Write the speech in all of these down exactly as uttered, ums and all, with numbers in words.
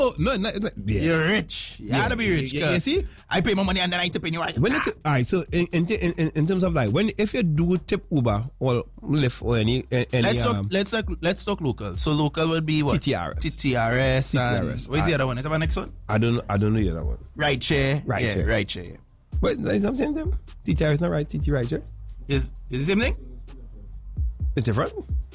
Oh, no, no, no yeah. You're rich. You Yeah, gotta be rich. yeah, yeah, you see? I pay my money and then I tip in your eye. When it's, all right, so in, in, in, in terms of like, when if you do tip Uber or Lyft or any, any Let's um, talk, let's talk, let's talk local. So local would be what? T T R S. T T R S. T T R And S. what's the I- other one? Is that the next one? I don't know, I don't know the other one. Right share. Right yeah, share. Right share. Yeah. But is I'm saying them? T T R is not right, T T right, sure? Is is the same thing? It's different.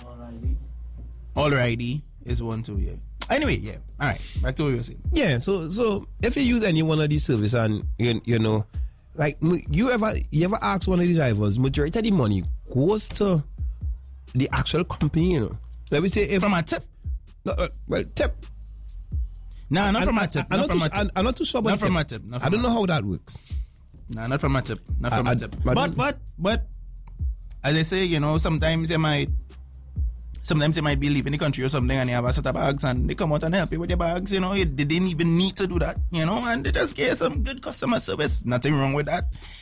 Alrighty is one too. Yeah. Anyway, yeah. All right. Back to what you were saying. Yeah, so so if you use any one of these services and you, you know, like m- you ever you ever ask one of these drivers, majority of the money goes to the actual company, you know. Let me say if From a tip. no, uh, well tip. Nah, not I- from I- a tip. I'm Not not from too- a tip. I'm- I'm not too sure about Not the from tip. a tip. Not I from don't a know tip. how that works. Nah, not from a tip. Not I- from I- a tip. but- But but but as I say, you know, sometimes you might sometimes you might be leaving the country or something and you have a set of bags and they come out and help you with your bags, you know. They didn't even need to do that, you know, and they just get some good customer service. Nothing wrong with that.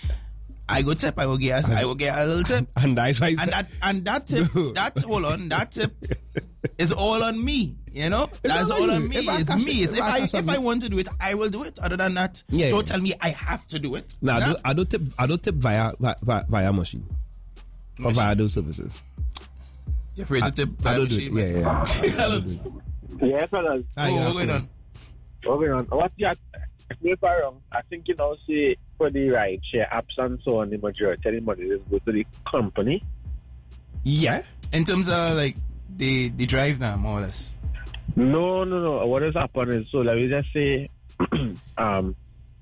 I go tip, I will get I will get a little tip. And that's why I And said- that and that tip, No. that's all on that tip is all on me. You know, that's not all you. on me. If I It's cash me. it- It's if if I I cash if something- I want to do it, I will do it. Other than that, Yeah, don't yeah. tell me I have to do it. No, I Nah. don't, I don't tip. I don't tip via via, via machine or via those services. You're afraid to tip. I don't do it. Yeah, yeah. Hello. Yeah, fellas. Ah, Oh, yeah, what's going on? Okay, on. What's that? If I'm wrong, I think you know, see, for the ride share apps and so on, the majority of the money is go to the company. Yeah. In terms of like the the drive now, more or less. No, no, no. What has happened is, so let me just say, um,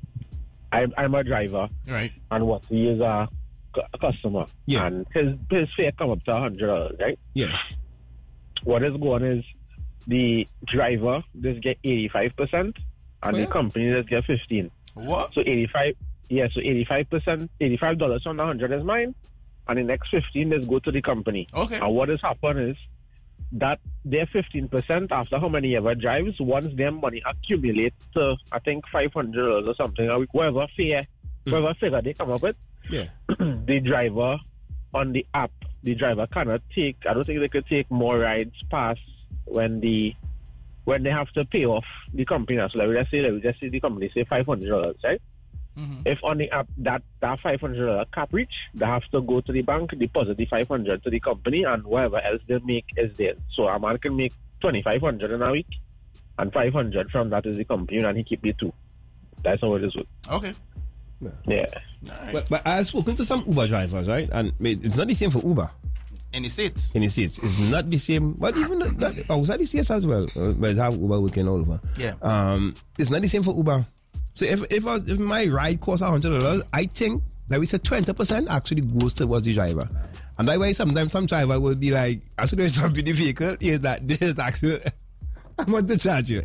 I'm, I'm a driver, Right. and what he is a, cu- a customer, Yeah. and his his fare come up to a hundred dollars, right? Yeah. What is going is the driver just get eighty five percent, and Oh, the yeah? company just get fifteen. What? So eighty-five, yeah, so eighty-five percent, eighty-five dollars on the hundred is mine, and the next fifteen is go to the company. Okay. And what has happened is that their fifteen percent after how many ever drives, once their money accumulates to I think five hundred dollars or something a week, whatever fare, whatever figure they come up with, Yeah. the driver on the app, the driver cannot take. I don't think they could take more rides past when the when they have to pay off the company. So let me just say, let me just say the company say five hundred dollars, right? Mhm. If on the app that that five hundred dollars cap reach, they have to go to the bank, deposit the five hundred to the company, and whatever else they make is theirs. So a man can make twenty five hundred in a week, and five hundred from that is the company, and he keep the two. That's how it is. Okay. Yeah. Alright. But but I've spoken to some Uber drivers, right? And mate, it's not the same for Uber In the States. in the States. It's not the same. But even that, outside the States as well. Uh, but it's have Uber working all over. Yeah. Um, it's not the same for Uber. So if if, I, if my ride costs a hundred dollars, I think that we said twenty percent actually goes towards the driver. And that way, sometimes some driver will be like, as soon as you jump in the vehicle, here's that, here's the accident. I want to charge you.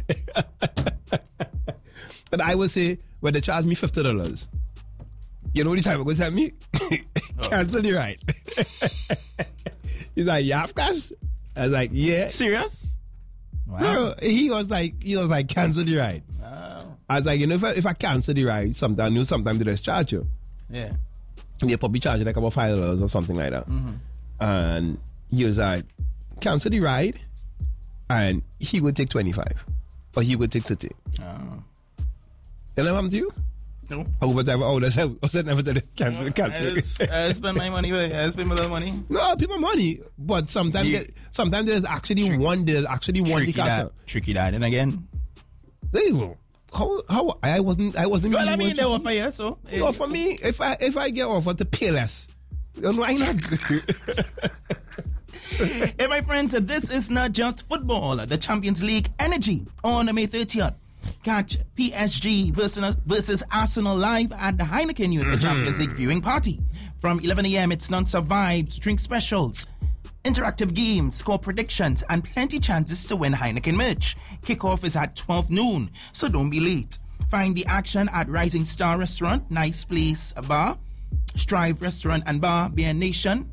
But I will say, when they charge me fifty dollars, you know what the driver goes at me? Cancel the ride. He's like, you have cash? I was like, yeah. Serious? Wow. Bro, he was like, he was like, cancel the ride. Wow. I was like, you know, if I, if I cancel the ride, sometimes I know sometimes they just charge you. Yeah. They probably charge you like about five dollars or something like that. And he was like, cancel the ride, and he would take twenty five, or he would take thirty. Oh. You know what I'm to you? No. I would never. Oh, that's how. I said never did it. Cancel, I, cancel. just- I spend my money. I spend my little money. No, people money, but sometimes Yeah. there- sometimes there's actually Trick- one. There's actually one. Tricky the cash that. out. Tricky that. And again. There you go. How how I wasn't I wasn't. Well, really I mean, they watching- offer you, so. You know, for me, if I if I get offered to pay less, then why not? Hey, my friends, this is not just football. The Champions League energy on May thirtieth. Catch P S G versus, versus Arsenal live at the Heineken UEFA Champions League viewing party. From eleven a.m., it's non-stop vibes, drink specials, interactive games, score predictions, and plenty chances to win Heineken merch. Kickoff is at twelve noon, so don't be late. Find the action at Rising Star Restaurant, Nice Place Bar, Strive Restaurant and Bar, Beer Nation,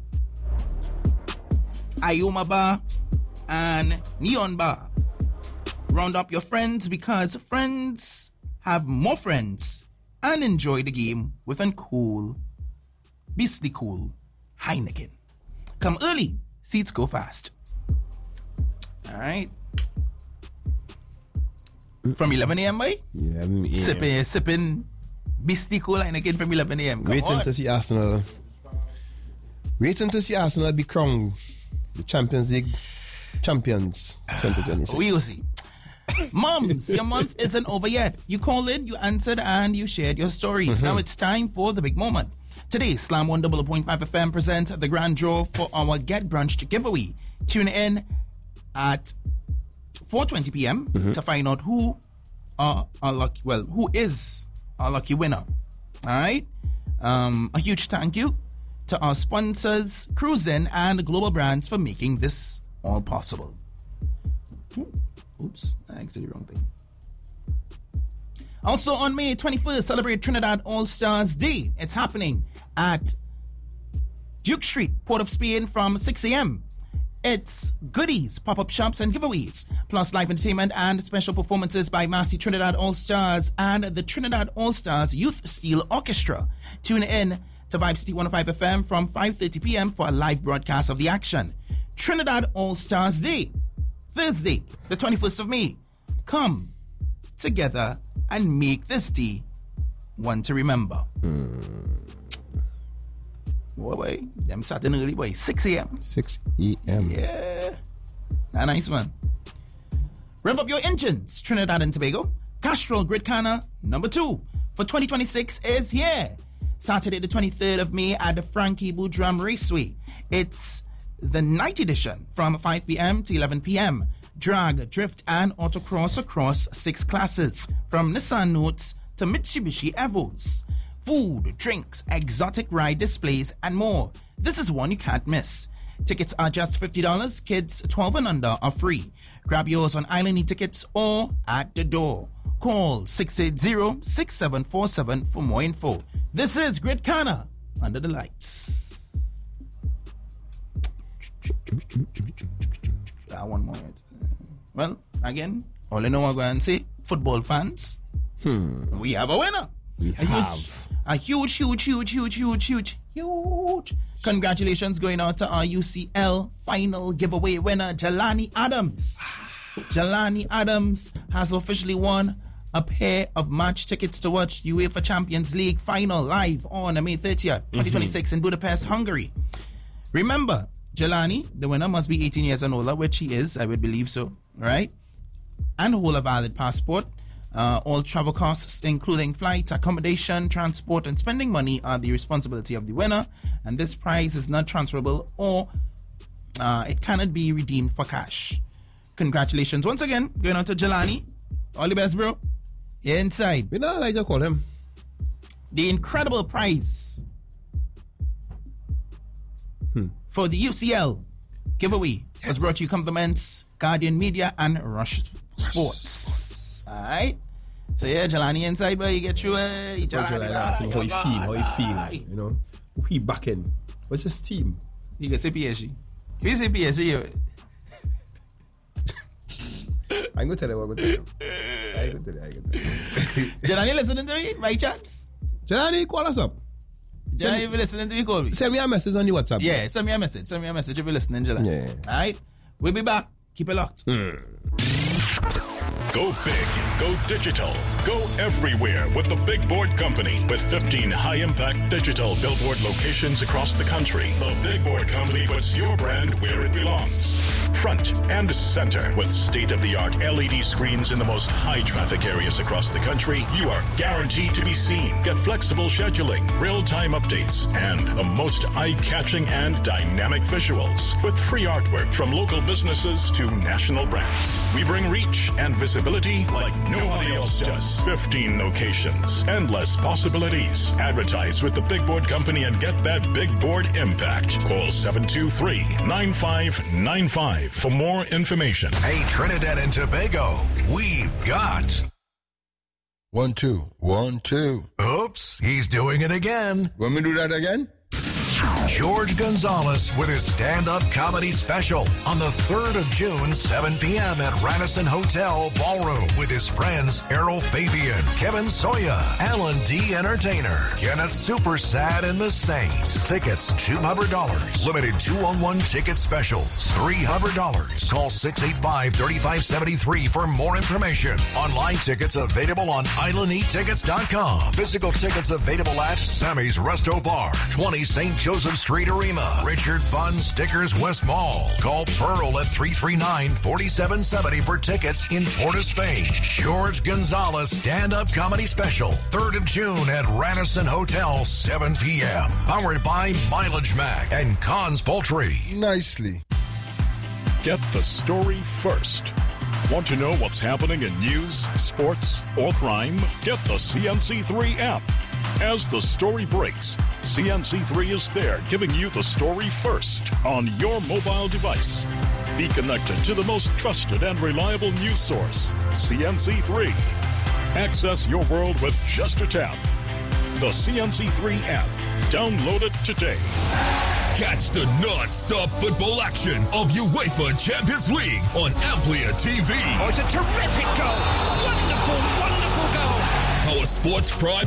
Ioma Bar, and Neon Bar. Round up your friends because friends have more friends, and enjoy the game with a cool, beastly cool Heineken. Come early, seats go fast. All right. From eleven a.m., boy? eleven a.m. Sipping, sipping Bistico like again from eleven a.m. Come Waiting on. to see Arsenal. Waiting to see Arsenal be crowned the Champions League champions twenty twenty-six. We will see. Moms, your month isn't over yet. You called in, you answered, and you shared your stories. Mm-hmm. Now it's time for the big moment. Today, Slam one oh oh point five F M presents the grand draw for our Get Brunched giveaway. Tune in at four twenty p.m. Mm-hmm. to find out who are our lucky, well, who is our lucky winner. All right? Um, a huge thank you to our sponsors, Cruisin' and Global Brands, for making this all possible. Oops, I exited the wrong thing. Also on May twenty-first, celebrate Trinidad All-Stars Day. It's happening at Duke Street, Port of Spain from six a.m. It's goodies, pop-up shops and giveaways, plus live entertainment and special performances by Massey Trinidad All-Stars and the Trinidad All-Stars Youth Steel Orchestra. Tune in to Vibe City one oh five F M from five thirty p.m. for a live broadcast of the action. Trinidad All-Stars Day, Thursday, the twenty-first of May. Come together and make this day one to remember. Mm. Boy, boy, them starting early, boy, six a.m. six a.m. Yeah. Nah, nice, man. Rev up your engines, Trinidad and Tobago. Castrol Grid Canna number two for twenty twenty-six is here. Saturday the twenty-third of May at the Frankie Boudram Raceway. It's the night edition from five p.m. to eleven p.m. Drag, drift, and autocross across six classes, from Nissan Notes to Mitsubishi Evos. Food, drinks, exotic ride displays, and more. This is one you can't miss. Tickets are just fifty dollars. Kids twelve and under are free. Grab yours on Island E-Tickets or at the door. Call six eight zero, six seven four seven for more info. This is Grid Canna under the lights. Ah, one more. Well, again, all I know I'm going to say, football fans, Hmm. we have a winner. We a have. Huge, a huge, huge, huge, huge, huge, huge, huge. Congratulations going out to our U C L final giveaway winner, Jelani Adams. Jelani Adams has officially won a pair of match tickets to watch UEFA Champions League final live on May thirtieth, twenty twenty-six mm-hmm. in Budapest, Hungary. Remember, Jelani, the winner, must be eighteen years and older, which he is, I would believe so, right? And hold a valid passport. Uh, all travel costs, including flights, accommodation, transport, and spending money, are the responsibility of the winner. And this prize is not transferable, or uh, it cannot be redeemed for cash. Congratulations once again, going on to Jelani. All the best, bro. You're inside. We know, like to call him. The incredible prize Hmm. for the U C L giveaway yes. was brought to you compliments Guardian Media and Rush Sports. All right. So yeah, Jelani inside, but you get through. Uh, you Jelani, Jelani ask him how he feel, how he feel. You know, who he backing? What's his team? You can say P S G. If you say P S G, I'm gonna tell you what I'm gonna tell you. I'm gonna tell you. I'm gonna tell you. Jelani listening to me by chance? Jelani, call us up. Jelani, if you're listening to me, call me. Send me a message on the WhatsApp. Yeah, bro. send me a message. Send me a message if you're listening, Jelani. Yeah. All right. We'll be back. Keep it locked. Mm. Go big, go digital, go everywhere with the Big Board Company. With fifteen high-impact digital billboard locations across the country, the Big Board Company puts your brand where it belongs. Front and center with state-of-the-art L E D screens in the most high-traffic areas across the country, you are guaranteed to be seen. Get flexible scheduling, real-time updates, and the most eye-catching and dynamic visuals with free artwork from local businesses to national brands. We bring reach and visibility like nobody else does. fifteen locations, endless possibilities. Advertise with the Big Board Company and get that big board impact. Call seven two three, nine five nine five for more information. Hey, Trinidad and Tobago, we've got... One, two, one, two. Oops, he's doing it again. Want me to do that again? George Gonzalez with his stand-up comedy special on the third of June, seven p.m. at Radisson Hotel Ballroom with his friends Errol Fabian, Kevin Soya, Alan D. Entertainer, Kenneth Super Sad and the Saints. Tickets two hundred dollars. Limited two-on-one ticket specials, three hundred dollars. Call six eight five, three five seven three for more information. Online tickets available on island e tickets dot com. Physical tickets available at Sammy's Resto Bar, twenty Saint Joseph Street, Arima. Richard Fun Stickers West Mall. Call Pearl at three three nine, four seven seven zero for tickets in Port of Spain. George Gonzalez stand-up comedy special, third of June at Radisson Hotel, seven p.m. Powered by Mileage Mac and Cons Poultry. Nicely. Get the story first. Want to know what's happening in news, sports, or crime? Get the C N C three app. As the story breaks, C N C three is there giving you the story first on your mobile device. Be connected to the most trusted and reliable news source, C N C three. Access your world with just a tap. The C N C three app. Download it today. Catch the non-stop football action of UEFA Champions League on Amplia T V. Oh, it's a terrific goal. Wonderful, wonderful goal. Our Sports Prime